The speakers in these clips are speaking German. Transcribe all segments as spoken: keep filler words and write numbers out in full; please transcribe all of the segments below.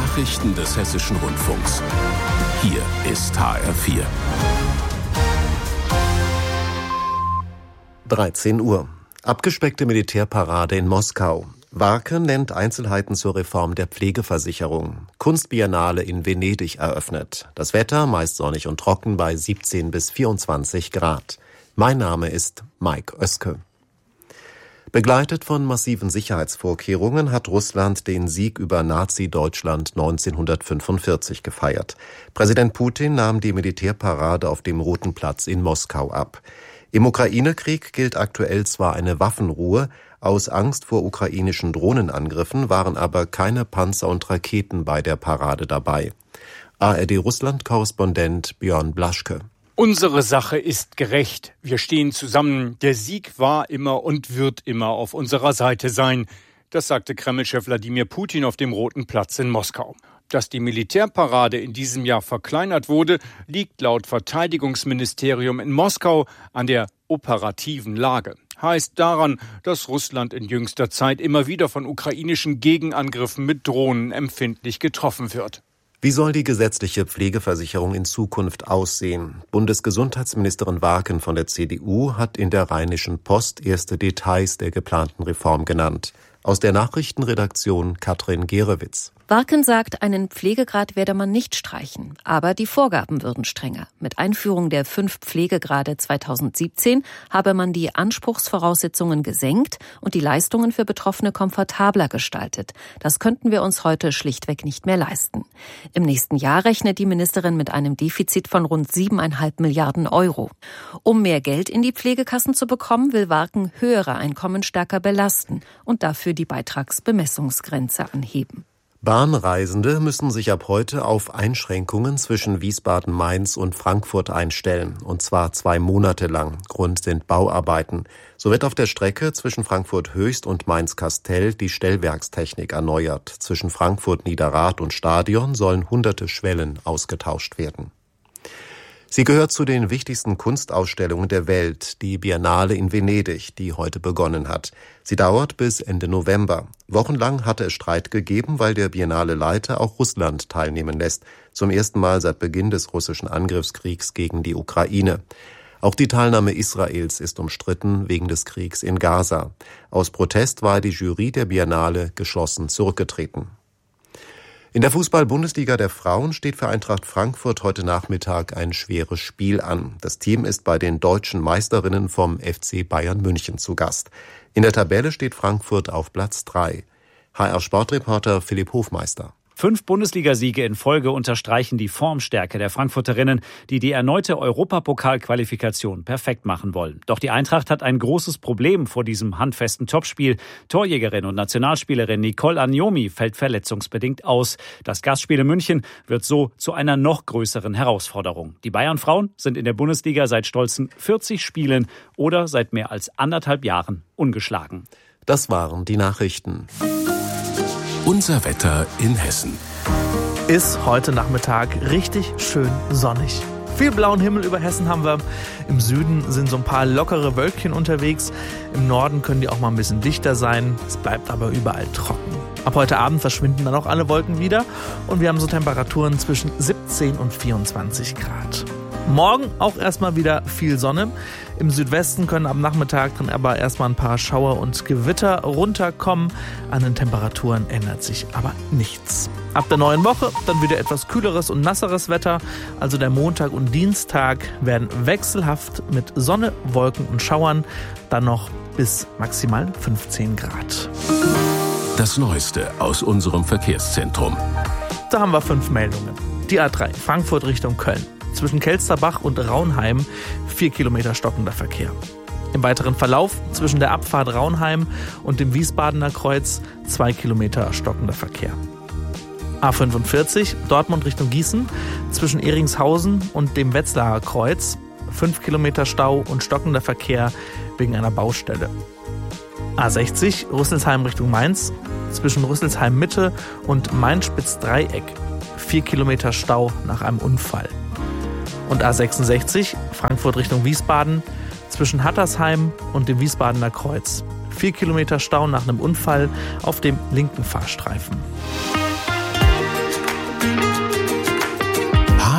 Nachrichten des Hessischen Rundfunks. Hier ist H R vier. dreizehn Uhr. Abgespeckte Militärparade in Moskau. Warken nennt Einzelheiten zur Reform der Pflegeversicherung. Kunstbiennale in Venedig eröffnet. Das Wetter meist sonnig und trocken bei siebzehn bis vierundzwanzig Grad. Mein Name ist Mike Oeske. Begleitet von massiven Sicherheitsvorkehrungen hat Russland den Sieg über Nazi-Deutschland neunzehnhundertfünfundvierzig gefeiert. Präsident Putin nahm die Militärparade auf dem Roten Platz in Moskau ab. Im Ukraine-Krieg gilt aktuell zwar eine Waffenruhe, aus Angst vor ukrainischen Drohnenangriffen waren aber keine Panzer und Raketen bei der Parade dabei. A R D-Russland-Korrespondent Björn Blaschke. Unsere Sache ist gerecht. Wir stehen zusammen. Der Sieg war immer und wird immer auf unserer Seite sein. Das sagte Kreml-Chef Wladimir Putin auf dem Roten Platz in Moskau. Dass die Militärparade in diesem Jahr verkleinert wurde, liegt laut Verteidigungsministerium in Moskau an der operativen Lage. Heißt daran, dass Russland in jüngster Zeit immer wieder von ukrainischen Gegenangriffen mit Drohnen empfindlich getroffen wird. Wie soll die gesetzliche Pflegeversicherung in Zukunft aussehen? Bundesgesundheitsministerin Warken von der C D U hat in der Rheinischen Post erste Details der geplanten Reform genannt. Aus der Nachrichtenredaktion Katrin Gerewitz. Warken sagt, einen Pflegegrad werde man nicht streichen, aber die Vorgaben würden strenger. Mit Einführung der fünf Pflegegrade zweitausendsiebzehn habe man die Anspruchsvoraussetzungen gesenkt und die Leistungen für Betroffene komfortabler gestaltet. Das könnten wir uns heute schlichtweg nicht mehr leisten. Im nächsten Jahr rechnet die Ministerin mit einem Defizit von rund siebeneinhalb Milliarden Euro. Um mehr Geld in die Pflegekassen zu bekommen, will Warken höhere Einkommen stärker belasten und dafür die Beitragsbemessungsgrenze anheben. Bahnreisende müssen sich ab heute auf Einschränkungen zwischen Wiesbaden-Mainz und Frankfurt einstellen, und zwar zwei Monate lang. Grund sind Bauarbeiten. So wird auf der Strecke zwischen Frankfurt-Höchst und Mainz-Kastel die Stellwerkstechnik erneuert. Zwischen Frankfurt-Niederrad und Stadion sollen hunderte Schwellen ausgetauscht werden. Sie gehört zu den wichtigsten Kunstausstellungen der Welt, die Biennale in Venedig, die heute begonnen hat. Sie dauert bis Ende November. Wochenlang hatte es Streit gegeben, weil der Biennale-Leiter auch Russland teilnehmen lässt. Zum ersten Mal seit Beginn des russischen Angriffskriegs gegen die Ukraine. Auch die Teilnahme Israels ist umstritten wegen des Kriegs in Gaza. Aus Protest war die Jury der Biennale geschlossen zurückgetreten. In der Fußball-Bundesliga der Frauen steht für Eintracht Frankfurt heute Nachmittag ein schweres Spiel an. Das Team ist bei den deutschen Meisterinnen vom F C Bayern München zu Gast. In der Tabelle steht Frankfurt auf Platz drei. H R-Sportreporter Philipp Hofmeister. Fünf Bundesligasiege in Folge unterstreichen die Formstärke der Frankfurterinnen, die die erneute Europapokal-Qualifikation perfekt machen wollen. Doch die Eintracht hat ein großes Problem vor diesem handfesten Topspiel. Torjägerin und Nationalspielerin Nicole Agnomi fällt verletzungsbedingt aus. Das Gastspiel in München wird so zu einer noch größeren Herausforderung. Die Bayern-Frauen sind in der Bundesliga seit stolzen vierzig Spielen oder seit mehr als anderthalb Jahren ungeschlagen. Das waren die Nachrichten. Unser Wetter in Hessen. Ist heute Nachmittag richtig schön sonnig. Viel blauen Himmel über Hessen haben wir. Im Süden sind so ein paar lockere Wölkchen unterwegs. Im Norden können die auch mal ein bisschen dichter sein. Es bleibt aber überall trocken. Ab heute Abend verschwinden dann auch alle Wolken wieder. Und wir haben so Temperaturen zwischen siebzehn und vierundzwanzig Grad. Morgen auch erstmal wieder viel Sonne. Im Südwesten können am Nachmittag dann aber erstmal ein paar Schauer und Gewitter runterkommen. An den Temperaturen ändert sich aber nichts. Ab der neuen Woche dann wieder etwas kühleres und nasseres Wetter. Also der Montag und Dienstag werden wechselhaft mit Sonne, Wolken und Schauern. Dann noch bis maximal fünfzehn Grad. Das Neueste aus unserem Verkehrszentrum. Da haben wir fünf Meldungen. Die A drei, Frankfurt Richtung Köln. Zwischen Kelsterbach und Raunheim vier Kilometer stockender Verkehr. Im weiteren Verlauf zwischen der Abfahrt Raunheim und dem Wiesbadener Kreuz zwei Kilometer stockender Verkehr. A fünfundvierzig, Dortmund Richtung Gießen, zwischen Ehringshausen und dem Wetzlarer Kreuz fünf Kilometer Stau und stockender Verkehr wegen einer Baustelle. A sechzig, Rüsselsheim Richtung Mainz, zwischen Rüsselsheim Mitte und Mainz-Spitz-Dreieck vier Kilometer Stau nach einem Unfall. Und A sechsundsechzig, Frankfurt Richtung Wiesbaden, zwischen Hattersheim und dem Wiesbadener Kreuz. Vier Kilometer Stau nach einem Unfall auf dem linken Fahrstreifen.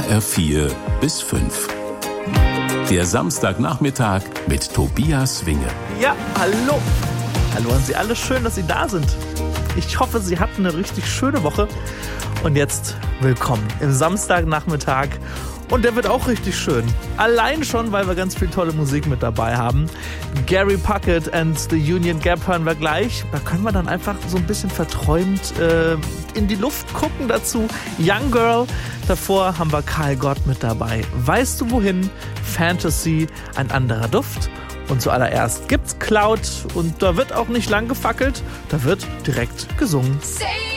H R vier bis fünf. Der Samstagnachmittag mit Tobias Winge. Ja, hallo. Hallo an Sie alle, schön, dass Sie da sind. Ich hoffe, Sie hatten eine richtig schöne Woche. Und jetzt willkommen im Samstagnachmittag. Und der wird auch richtig schön. Allein schon, weil wir ganz viel tolle Musik mit dabei haben. Gary Puckett and the Union Gap hören wir gleich. Da können wir dann einfach so ein bisschen verträumt äh, in die Luft gucken dazu. Young Girl. Davor haben wir Karl Gott mit dabei. Weißt du wohin? Fantasy, ein anderer Duft. Und zuallererst gibt's Cloud. Und da wird auch nicht lang gefackelt. Da wird direkt gesungen. Say